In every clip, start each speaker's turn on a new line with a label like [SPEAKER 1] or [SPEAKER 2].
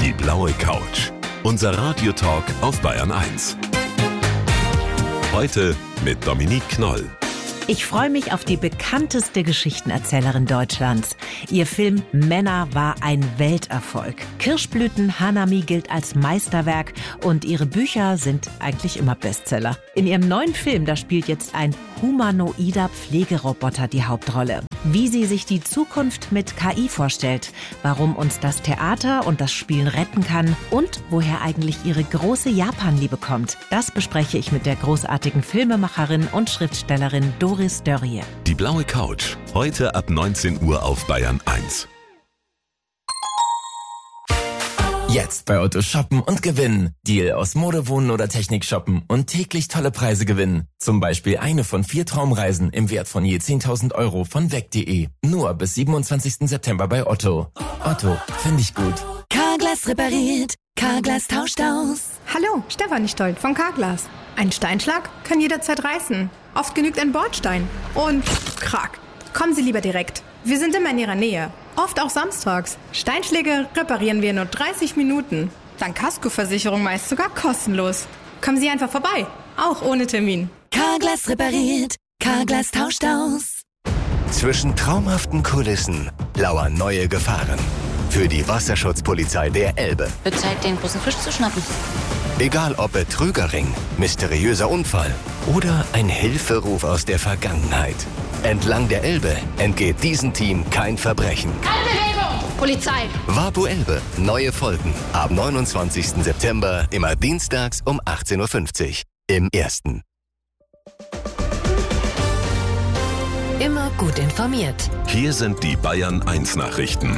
[SPEAKER 1] Die blaue Couch. Unser Radiotalk auf Bayern 1. Heute mit Dominique Knoll.
[SPEAKER 2] Ich freue mich auf die bekannteste Geschichtenerzählerin Deutschlands. Ihr Film Männer war ein Welterfolg. Kirschblüten Hanami gilt als Meisterwerk und ihre Bücher sind eigentlich immer Bestseller. In ihrem neuen Film, da spielt jetzt ein humanoider Pflegeroboter die Hauptrolle. Wie sie sich die Zukunft mit KI vorstellt, warum uns das Theater und das Spielen retten kann und woher eigentlich ihre große Japan-Liebe kommt, das bespreche ich mit der großartigen Filmemacherin und Schriftstellerin Doris Dörrie.
[SPEAKER 1] Die blaue Couch. Heute ab 19 Uhr auf Bayern 1.
[SPEAKER 3] Jetzt bei Otto shoppen und gewinnen. Deal aus Mode, Wohnen oder Technik shoppen und täglich tolle Preise gewinnen. Zum Beispiel eine von 4 Traumreisen im Wert von je 10.000 Euro von weg.de. Nur bis 27. September bei Otto. Otto, finde ich gut.
[SPEAKER 4] Carglass repariert. Carglass tauscht aus.
[SPEAKER 5] Hallo, Stefanie Stolt von Carglass. Ein Steinschlag kann jederzeit reißen. Oft genügt ein Bordstein. Und krack. Kommen Sie lieber direkt. Wir sind immer in Ihrer Nähe. Oft auch samstags. Steinschläge reparieren wir in nur 30 Minuten. Dank Kaskoversicherung meist sogar kostenlos. Kommen Sie einfach vorbei. Auch ohne Termin.
[SPEAKER 4] Carglass repariert. Carglass tauscht aus.
[SPEAKER 6] Zwischen traumhaften Kulissen lauern neue Gefahren. Für die Wasserschutzpolizei der Elbe.
[SPEAKER 7] Wird Zeit, den großen Fisch zu schnappen.
[SPEAKER 6] Egal ob Betrügerring, mysteriöser Unfall oder ein Hilferuf aus der Vergangenheit. Entlang der Elbe entgeht diesem Team kein Verbrechen.
[SPEAKER 7] Keine Bewegung! Polizei!
[SPEAKER 6] Wapu Elbe. Neue Folgen. Ab 29. September, immer dienstags um 18.50 Uhr. Im Ersten.
[SPEAKER 4] Immer gut informiert.
[SPEAKER 1] Hier sind die Bayern 1 Nachrichten.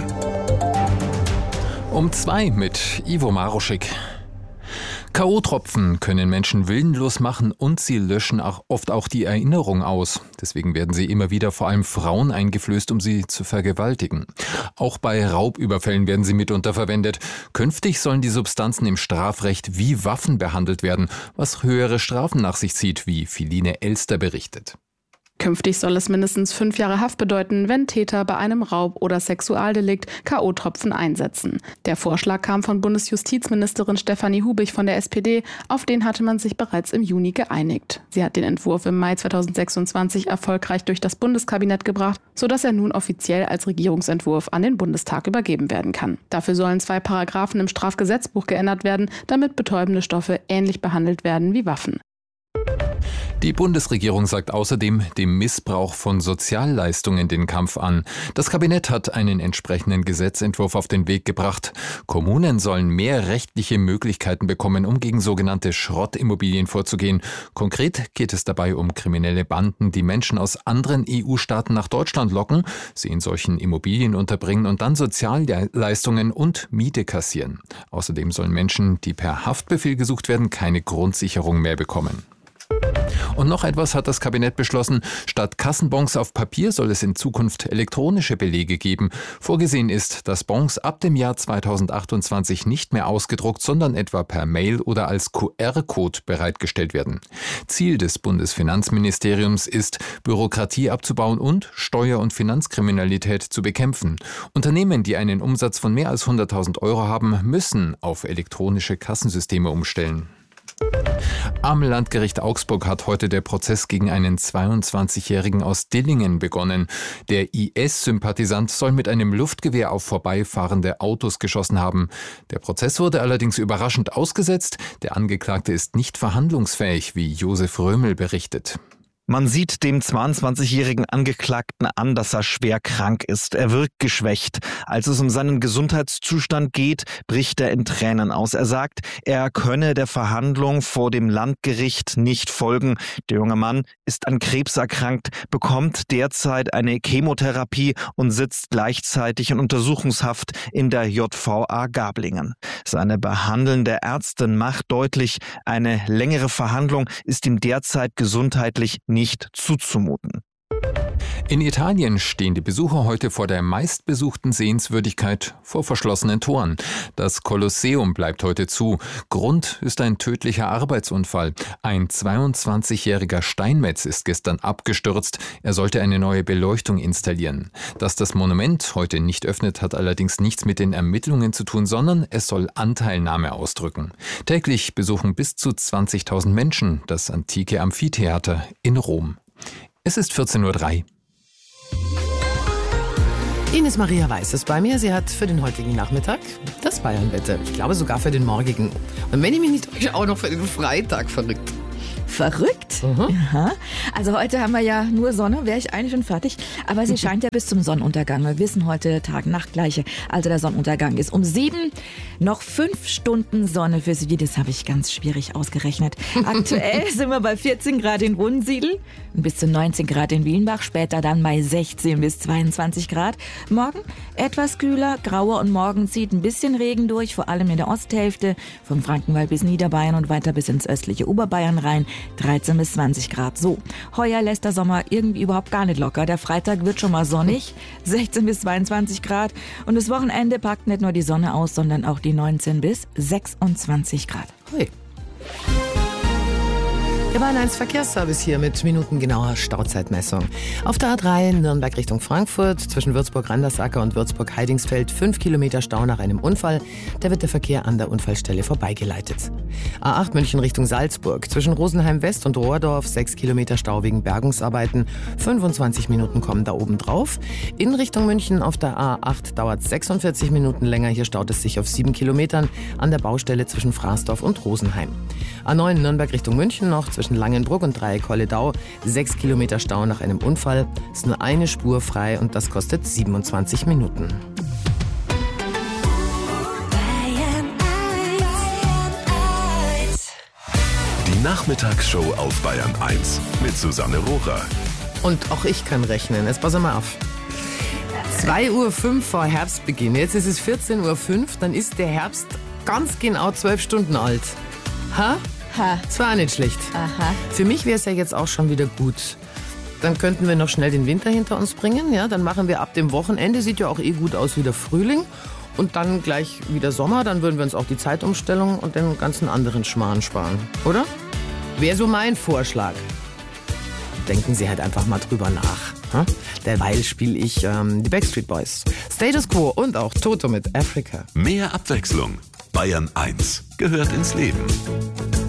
[SPEAKER 8] Um 2 mit Ivo Maruschik. K.O.-Tropfen können Menschen willenlos machen und sie löschen oft auch die Erinnerung aus. Deswegen werden sie immer wieder vor allem Frauen eingeflößt, um sie zu vergewaltigen. Auch bei Raubüberfällen werden sie mitunter verwendet. Künftig sollen die Substanzen im Strafrecht wie Waffen behandelt werden, was höhere Strafen nach sich zieht, wie Philine Elster berichtet.
[SPEAKER 9] Künftig soll es mindestens 5 Jahre Haft bedeuten, wenn Täter bei einem Raub- oder Sexualdelikt K.O.-Tropfen einsetzen. Der Vorschlag kam von Bundesjustizministerin Stefanie Hubich von der SPD. Auf den hatte man sich bereits im Juni geeinigt. Sie hat den Entwurf im Mai 2026 erfolgreich durch das Bundeskabinett gebracht, sodass er nun offiziell als Regierungsentwurf an den Bundestag übergeben werden kann. Dafür sollen 2 Paragraphen im Strafgesetzbuch geändert werden, damit betäubende Stoffe ähnlich behandelt werden wie Waffen.
[SPEAKER 8] Die Bundesregierung sagt außerdem dem Missbrauch von Sozialleistungen den Kampf an. Das Kabinett hat einen entsprechenden Gesetzentwurf auf den Weg gebracht. Kommunen sollen mehr rechtliche Möglichkeiten bekommen, um gegen sogenannte Schrottimmobilien vorzugehen. Konkret geht es dabei um kriminelle Banden, die Menschen aus anderen EU-Staaten nach Deutschland locken, sie in solchen Immobilien unterbringen und dann Sozialleistungen und Miete kassieren. Außerdem sollen Menschen, die per Haftbefehl gesucht werden, keine Grundsicherung mehr bekommen. Und noch etwas hat das Kabinett beschlossen. Statt Kassenbons auf Papier soll es in Zukunft elektronische Belege geben. Vorgesehen ist, dass Bons ab dem Jahr 2028 nicht mehr ausgedruckt, sondern etwa per Mail oder als QR-Code bereitgestellt werden. Ziel des Bundesfinanzministeriums ist, Bürokratie abzubauen und Steuer- und Finanzkriminalität zu bekämpfen. Unternehmen, die einen Umsatz von mehr als 100.000 Euro haben, müssen auf elektronische Kassensysteme umstellen. Am Landgericht Augsburg hat heute der Prozess gegen einen 22-Jährigen aus Dillingen begonnen. Der IS-Sympathisant soll mit einem Luftgewehr auf vorbeifahrende Autos geschossen haben. Der Prozess wurde allerdings überraschend ausgesetzt. Der Angeklagte ist nicht verhandlungsfähig, wie Josef Römel berichtet.
[SPEAKER 10] Man sieht dem 22-jährigen Angeklagten an, dass er schwer krank ist. Er wirkt geschwächt. Als es um seinen Gesundheitszustand geht, bricht er in Tränen aus. Er sagt, er könne der Verhandlung vor dem Landgericht nicht folgen. Der junge Mann ist an Krebs erkrankt, bekommt derzeit eine Chemotherapie und sitzt gleichzeitig in Untersuchungshaft in der JVA Gablingen. Seine behandelnde Ärztin macht deutlich, eine längere Verhandlung ist ihm derzeit gesundheitlich nicht zuzumuten.
[SPEAKER 8] In Italien stehen die Besucher heute vor der meistbesuchten Sehenswürdigkeit vor verschlossenen Toren. Das Kolosseum bleibt heute zu. Grund ist ein tödlicher Arbeitsunfall. Ein 22-jähriger Steinmetz ist gestern abgestürzt. Er sollte eine neue Beleuchtung installieren. Dass das Monument heute nicht öffnet, hat allerdings nichts mit den Ermittlungen zu tun, sondern es soll Anteilnahme ausdrücken. Täglich besuchen bis zu 20.000 Menschen das antike Amphitheater in Rom. Es ist 14:03 Uhr.
[SPEAKER 11] Ines Maria Weiß ist bei mir. Sie hat für den heutigen Nachmittag das Bayern-Wetter. Ich glaube sogar für den morgigen. Und wenn ich mich nicht täusche, auch noch für den Freitag. Verrückt.
[SPEAKER 12] Verrückt? Aha. Also heute haben wir ja nur Sonne, wäre ich eigentlich schon fertig. Aber sie scheint ja bis zum Sonnenuntergang. Wir wissen heute Tag-Nacht-Gleiche. Also der Sonnenuntergang ist um 7. Noch 5 Stunden Sonne für Sie. Das habe ich ganz schwierig ausgerechnet. Aktuell sind wir bei 14 Grad in Wunsiedel, bis zu 19 Grad in Wienbach. Später dann bei 16 bis 22 Grad. Morgen etwas kühler, grauer und morgen zieht ein bisschen Regen durch, vor allem in der Osthälfte. Vom Frankenwald bis Niederbayern und weiter bis ins östliche Oberbayern rein. 13 bis 20 Grad. So, heuer lässt der Sommer irgendwie überhaupt gar nicht locker. Der Freitag wird schon mal sonnig, 16 bis 22 Grad. Und das Wochenende packt nicht nur die Sonne aus, sondern auch die 19 bis 26 Grad.
[SPEAKER 11] Hui. Der Bayern 1 Verkehrsservice hier mit minutengenauer Stauzeitmessung. Auf der A3 Nürnberg Richtung Frankfurt zwischen Würzburg-Randersacker und Würzburg-Heidingsfeld 5 Kilometer Stau nach einem Unfall. Da wird der Verkehr an der Unfallstelle vorbeigeleitet. A8 München Richtung Salzburg zwischen Rosenheim West und Rohrdorf 6 Kilometer Stau wegen Bergungsarbeiten. 25 Minuten kommen da oben drauf. In Richtung München auf der A8 dauert 46 Minuten länger. Hier staut es sich auf 7 Kilometern an der Baustelle zwischen Fraßdorf und Rosenheim. A9 Nürnberg Richtung München noch zwischen Langenbruck und Dreieck-Holledau 6 Kilometer Stau nach einem Unfall. Ist nur eine Spur frei und das kostet 27 Minuten.
[SPEAKER 1] Die Nachmittagsshow auf Bayern 1 mit Susanne Rohrer.
[SPEAKER 11] Und auch ich kann rechnen. Jetzt pass mal auf. 2:05 Uhr vor Herbstbeginn. Jetzt ist es 14:05 Uhr, dann ist der Herbst ganz genau 12 Stunden alt. Ha? Das war auch nicht schlecht.
[SPEAKER 12] Aha.
[SPEAKER 11] Für mich wäre es ja jetzt auch schon wieder gut. Dann könnten wir noch schnell den Winter hinter uns bringen. Ja, dann machen wir ab dem Wochenende, sieht ja auch gut aus, wieder Frühling. Und dann gleich wieder Sommer. Dann würden wir uns auch die Zeitumstellung und den ganzen anderen Schmarrn sparen. Oder? Wäre so mein Vorschlag. Denken Sie halt einfach mal drüber nach. Derweil spiele ich die Backstreet Boys, Status Quo und auch Toto mit Africa.
[SPEAKER 1] Mehr Abwechslung. Bayern 1 gehört ins Leben.